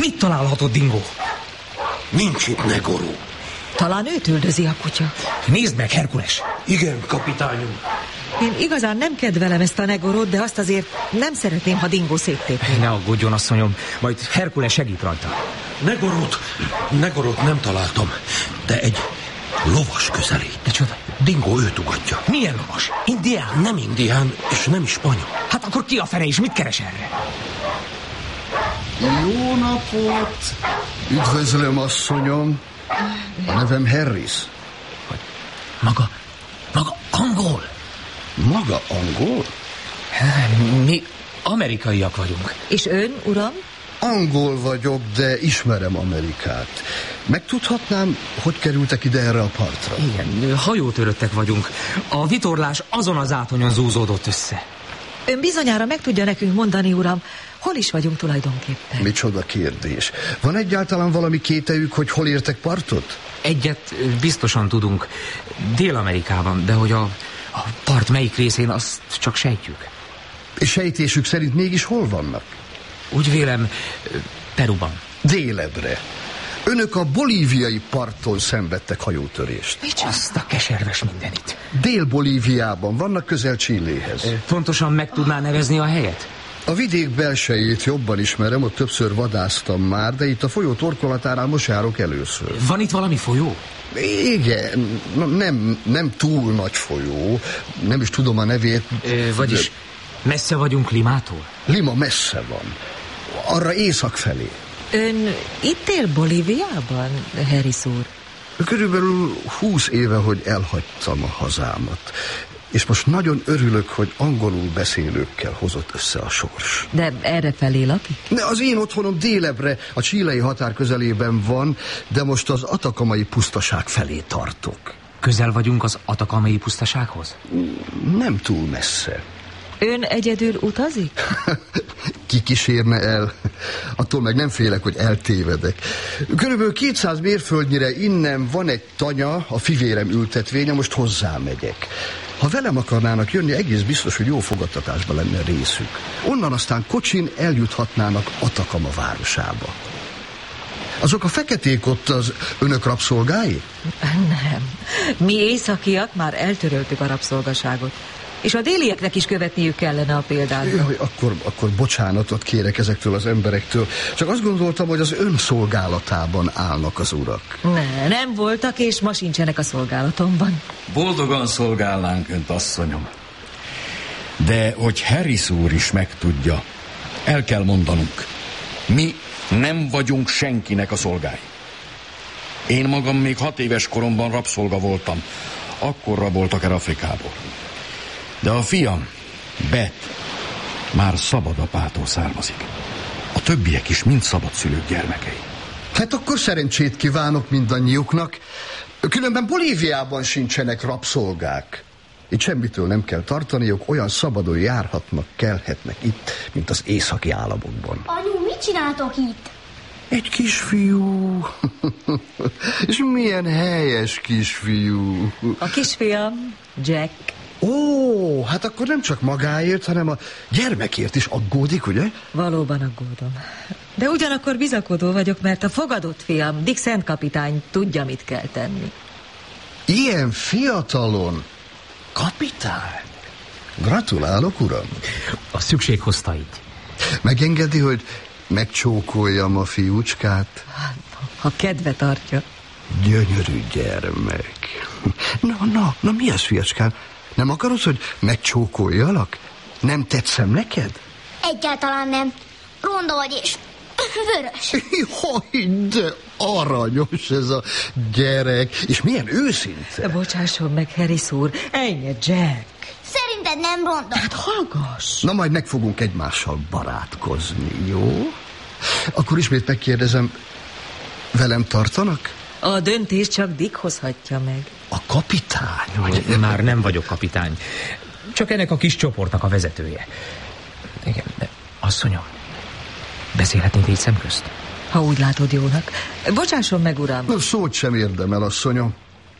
Mit találhatott, Dingo? Nincs itt Negoró. Talán őt üldözi a kutya. Nézd meg, Herkules! Igen, kapitányom. Én igazán nem kedvelem ezt a Negorót, de azt azért nem szeretném, ha Dingo széttépné. Ne aggódjon, asszonyom, majd Herkules segít rajta. Negorót nem találtam, de egy lovas közelít. De csoda? Dingo őt ugatja. Milyen lovas? Indián? Nem indián, és nem is spanyol. Hát akkor ki a fene és mit keres erre? Jó napot! Üdvözlöm, asszonyom. A nevem Harris. Maga angol? Maga angol? Mi amerikaiak vagyunk. És ön, uram? Angol vagyok, de ismerem Amerikát. Megtudhatnám, hogy kerültek ide erre a partra? Igen, hajótöröttek vagyunk. A vitorlás azon az átonyon zúzódott össze. Ön bizonyára meg tudja nekünk mondani, uram, hol is vagyunk tulajdonképpen? Micsoda kérdés. Van egyáltalán valami kételjük, hogy hol értek partot? Egyet biztosan tudunk. Dél-Amerikában, de hogy a part melyik részén, azt csak sejtjük. És sejtésük szerint mégis hol vannak? Úgy vélem, Peruban. Délebre. Önök a bolíviai parton szenvedtek hajótörést. Azt a keserves mindenit. Dél-Bolíviában vannak, közel Chiléhez. Pontosan meg tudná nevezni a helyet? A vidék belsejét jobban ismerem, ott többször vadásztam már, de itt a folyó torkolatánál most járok először. Van itt valami folyó? Igen, nem túl nagy folyó, nem is tudom a nevét. Vagyis messze vagyunk Limától? Lima messze van, arra észak felé. Ön itt él Bolíviában, Harris úr? Körülbelül 20 éve, hogy elhagytam a hazámat. És most nagyon örülök, hogy angolul beszélőkkel hozott össze a sors. De errefelé lakik? Az én otthonom délebre, a chilei határ közelében van, de most az atakamai pusztaság felé tartok. Közel vagyunk az atakamai pusztasághoz? Nem túl messze. Ön egyedül utazik? Ki kísérne el? Attól meg nem félek, hogy eltévedek. Körülbelül 200 mérföldnyire innen van egy tanya, a fivérem ültetvénye, most hozzá megyek. Ha velem akarnának jönni, egész biztos, hogy jó fogadtatásban lenne részük. Onnan aztán kocsin eljuthatnának Atakama városába. Azok a feketék ott az önök rabszolgái? Nem. Mi északiak már eltöröltük a rabszolgaságot. És a délieknek is követniük kellene a példát. Jaj, akkor bocsánatot kérek ezektől az emberektől. Csak azt gondoltam, hogy az ön szolgálatában állnak az urak. Nem voltak, és ma sincsenek a szolgálatomban. Boldogan szolgálnánk önt, asszonyom. De hogy Harris úr is megtudja, el kell mondanunk. Mi nem vagyunk senkinek a szolgái. Én magam még 6 éves koromban rabszolga voltam. Akkor raboltak el Afrikából. De a fiam, Beth, már szabad apától származik. A többiek is mind szabadszülők gyermekei. Hát akkor szerencsét kívánok mindannyiuknak. Különben Bolíviában sincsenek rabszolgák. Itt semmitől nem kell tartaniuk, olyan szabadon járhatnak, kelhetnek itt, mint az északi államokban. Anyu, mit csináltok itt? Egy kisfiú. És milyen helyes kisfiú. A kisfiam, Jack. Ó, hát akkor nem csak magáért, hanem a gyermekért is aggódik, ugye? Valóban aggódom. De ugyanakkor bizakodó vagyok, mert a fogadott fiam, Dick Szent kapitány tudja, mit kell tenni. Ilyen fiatalon? Kapitány? Gratulálok, uram. A szükség hozta így. Megengedi, hogy megcsókoljam a fiúcskát? Ha kedve tartja. Gyönyörű gyermek. Na, mi az, fiacskám? Nem akarod, hogy megcsókoljalak? Nem tetszem neked? Egyáltalán nem. Ronda vagy és vörös. Jaj, de aranyos ez a gyerek. És milyen őszinte. Bocsásson meg, Harris úr. Ennyi, Jack. Szerinted nem ronda? Hát hallgass. Na, majd meg fogunk egymással barátkozni, jó? Akkor ismét megkérdezem, velem tartanak? A döntés csak Dick hozhatja meg. A kapitány? Már nem vagyok kapitány. Csak ennek a kis csoportnak a vezetője. Igen, de asszonyom, beszélhetnénk így szemközt? Ha úgy látod jónak. Bocsásson meg, uram. No, szót sem érdemel, asszonyom.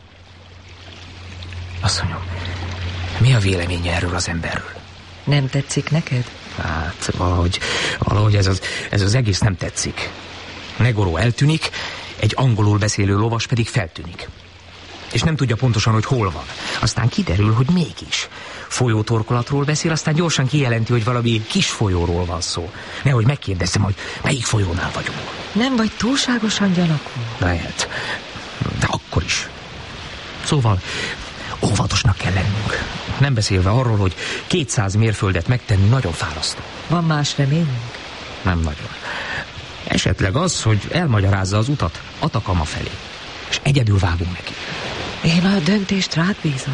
Asszonyom, mi a véleménye erről az emberről? Nem tetszik neked? Hát, valahogy ez az egész nem tetszik. Negoró eltűnik, egy angolul beszélő lovas pedig feltűnik. És nem tudja pontosan, hogy hol van. Aztán kiderül, hogy mégis. Folyótorkolatról beszél, aztán gyorsan kijelenti, hogy valami kis folyóról van szó. Nehogy megkérdezzem, hogy melyik folyónál vagyunk. Nem vagy túlságosan gyanakvó? Lehet, de akkor is. Szóval óvatosnak kell lennünk. Nem beszélve arról, hogy 200 mérföldet megtenni nagyon fárasztó. Van más reményünk? Nem nagyon. Esetleg az, hogy elmagyarázza az utat Atacama felé. És egyedül vágunk neki. Én a döntést rád bízom.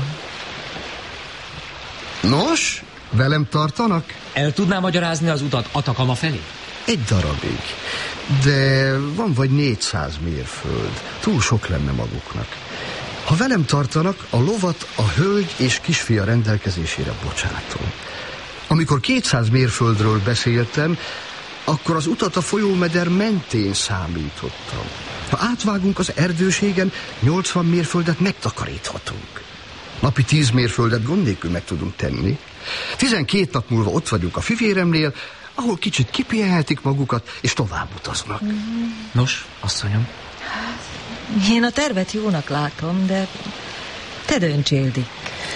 Nos, velem tartanak? El tudná magyarázni az utat Atacama felé? Egy darabig. De van vagy 400 mérföld. Túl sok lenne maguknak. Ha velem tartanak, a lovat a hölgy és kisfia rendelkezésére bocsátom. Amikor 200 mérföldről beszéltem, akkor az utat a folyómeder mentén számítottam. Ha átvágunk az erdőségen, 80 mérföldet megtakaríthatunk. Napi 10 mérföldet gond nélkül meg tudunk tenni. 12 nap múlva ott vagyunk a fivéremnél, ahol kicsit kipihenhetik magukat, és tovább utaznak. Nos, asszonyom? Én a tervet jónak látom, de te döntsél, Dick.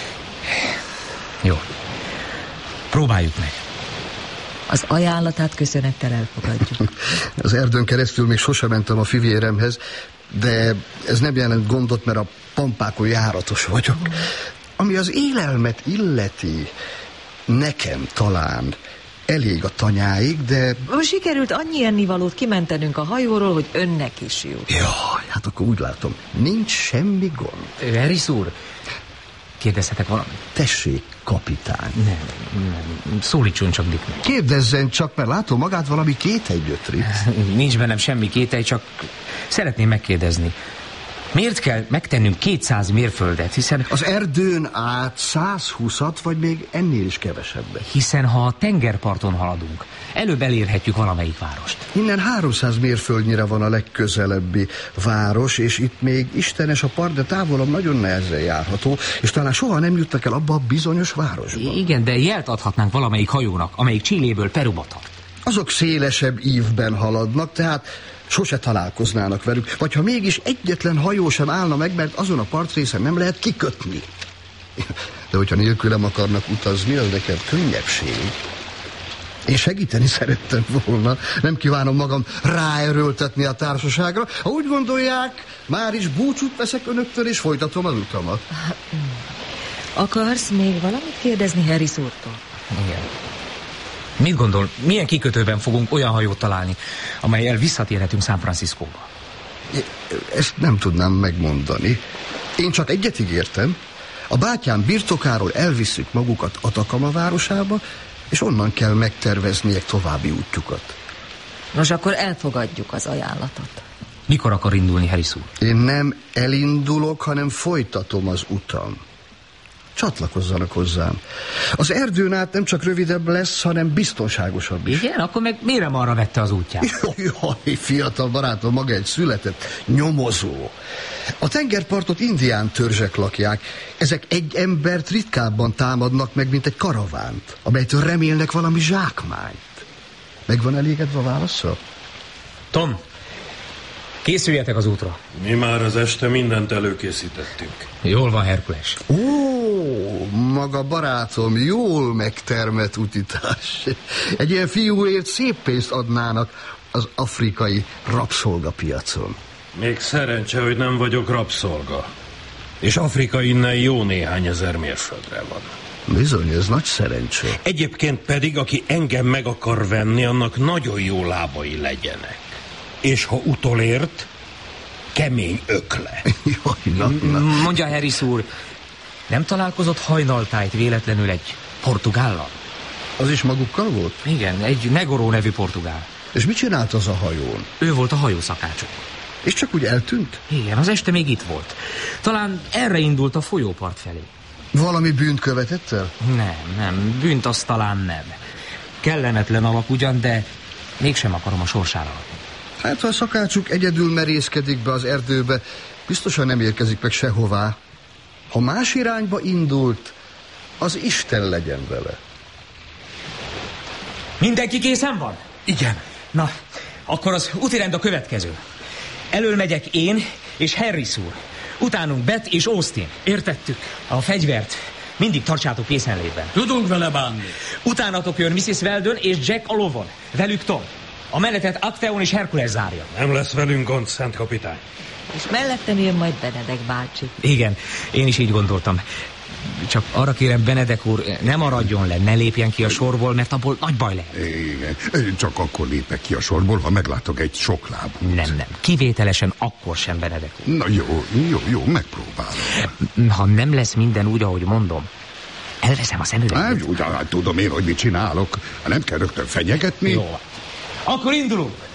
Jó. Próbáljuk meg. Az ajánlatát köszönettel elfogadjuk. Az erdőn keresztül még sosem mentem a fivéremhez, de ez nem jelent gondot, mert a pampákon járatos vagyok. Ami az élelmet illeti, nekem talán elég a tanyáig, de... Sikerült annyi ennivalót kimentenünk a hajóról, hogy önnek is jut. Jaj, hát akkor úgy látom, nincs semmi gond. Harris úr, kérdezhetek valamit? Tessék, kapitány. Nem. Szólítson csak Dicknek. Kérdezzen csak, mert látom magát valami kételygyötri. Nincs bennem semmi kételj, csak szeretném megkérdezni. Miért kell megtennünk 200 mérföldet, hiszen... Az erdőn át 120-at, vagy még ennél is kevesebbet. Hiszen ha a tengerparton haladunk, előbb elérhetjük valamelyik várost. Innen 300 mérföldnyire van a legközelebbi város, és itt még istenes a part, de távolabb nagyon nehezen járható, és talán soha nem juttak el abba a bizonyos városba. Igen, de jelt adhatnánk valamelyik hajónak, amelyik Chiléből Peruba tart. Azok szélesebb ívben haladnak, tehát sose találkoznának velük. Vagy ha mégis egyetlen hajó sem állna meg, mert azon a partrészen nem lehet kikötni. De hogyha nélkülem akarnak utazni, az nekem könnyebbség. Én segíteni szerettem volna. Nem kívánom magam ráerőltetni a társaságra. Ha úgy gondolják, már is búcsút veszek önöktől, és folytatom az utamat. Akarsz még valamit kérdezni Harris úrtól? Igen. Mit gondol, milyen kikötőben fogunk olyan hajót találni, amellyel visszatérhetünk San Franciscóba? Ezt nem tudnám megmondani. Én csak egyet ígértem. A bátyám birtokáról elvisszük magukat Atacama városába, és onnan kell megtervezniek további útjukat. Nos, akkor elfogadjuk az ajánlatot. Mikor akar indulni, Harris úr? Én nem elindulok, hanem folytatom az utam. Csatlakozzanak hozzám. Az erdőn át nem csak rövidebb lesz, hanem biztonságosabb is. Igen? Akkor meg miért arra vette az útját? Jaj, fiatal barátom, maga egy született nyomozó. A tengerpartot indián törzsek lakják. Ezek egy embert ritkábban támadnak meg, mint egy karavánt, amelytől remélnek valami zsákmányt. Megvan elégedve a válasza? Tom, készüljetek az útra. Mi már az este mindent előkészítettünk. Jól van, Herkules. Ó, maga barátom, jól megtermett utitás. Egy ilyen fiúért szép pénzt adnának az afrikai rabszolgapiacon. Még szerencse, hogy nem vagyok rabszolga. És Afrika innen jó néhány ezer mérföldre van. Bizony, ez nagy szerencse. Egyébként pedig, aki engem meg akar venni, annak nagyon jó lábai legyenek. És ha utolért, kemény ökle. Jaj, na. Mondja, Harris úr, nem találkozott hajnaltájt véletlenül egy portugállal? Az is magukkal volt? Igen, egy Negoró nevű portugál. És mit csinált az a hajón? Ő volt a hajószakácsok. És csak úgy eltűnt? Igen, az este még itt volt. Talán erre indult a folyópart felé. Valami bűnt követett el? Nem, bűnt az talán nem. Kellemetlen alak ugyan, de mégsem akarom a sorsára adni. Hát, ha a szakácsuk egyedül merészkedik be az erdőbe, biztosan nem érkezik meg sehová. Ha más irányba indult, az Isten legyen vele. Mindenki készen van? Igen. Na, Akkor az útirend a következő. Elől megyek én és Harris úr. Utánunk Beth és Austin. Értettük. A fegyvert mindig tartsátok készenlétben. Tudunk vele bánni. Utánatok jön Mrs. Weldon és Jack a lovon. Velük Tom. A menetet Actaeon és Hercules zárja. Nem lesz velünk gond, Szent kapitány. És mellettem jön majd Benedek bácsi. Igen, én is így gondoltam. Csak arra kérem, Benedek úr, ne maradjon le, ne lépjen ki a sorból, mert abból nagy baj lehet. Igen, csak akkor lépek ki a sorból, ha meglátok egy soklábút. Nem, kivételesen akkor sem, Benedek úr. Na jó, megpróbálom. Ha nem lesz minden úgy, ahogy mondom, elveszem a szemüveget. Tudom én, hogy mit csinálok. Nem kell rögtön fenyegetni. Jó. Akkor indulunk.